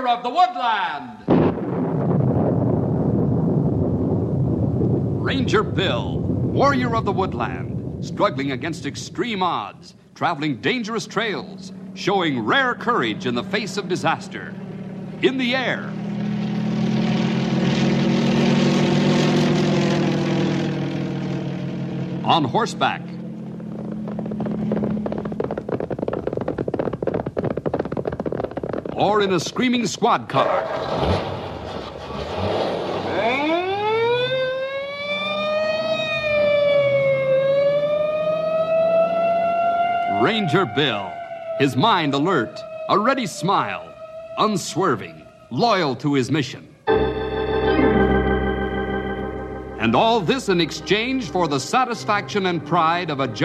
warrior of the woodland. Ranger Bill, warrior of the woodland, struggling against extreme odds, traveling dangerous trails, showing rare courage in the face of disaster. In the air. On horseback. Or in a screaming squad car. Ranger Bill, his mind alert, a ready smile, unswerving, loyal to his mission. And all this in exchange for the satisfaction and pride of a